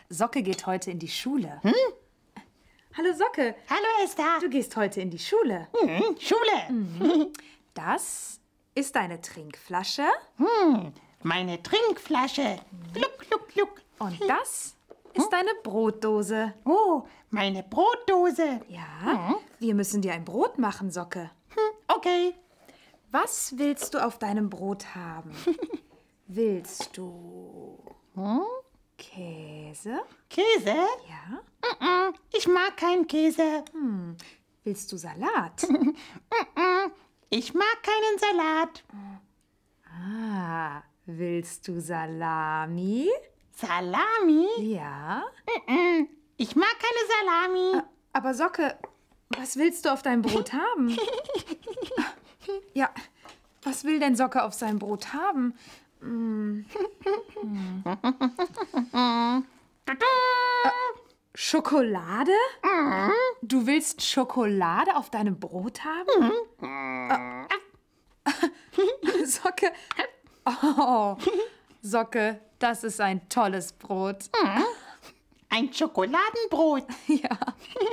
Socke geht heute in die Schule. Hallo Socke. Hallo Esther. Du gehst heute in die Schule. Schule. Das ist deine Trinkflasche. Meine Trinkflasche. Gluck, gluck, gluck. Und das ist deine Brotdose. Oh, meine Brotdose. Ja, wir müssen dir ein Brot machen, Socke. Okay. Was willst du auf deinem Brot haben? Willst du Käse? Käse? Ja. Ich mag keinen Käse. Willst du Salat? Ich mag keinen Salat. Ah, willst du Salami? Salami? Ja. Ich mag keine Salami. Aber Socke, was willst du auf deinem Brot haben? Ja, was will denn Socke auf seinem Brot haben? Schokolade? Du willst Schokolade auf deinem Brot haben? Socke. Oh, Socke, das ist ein tolles Brot. Ein Schokoladenbrot. Ja.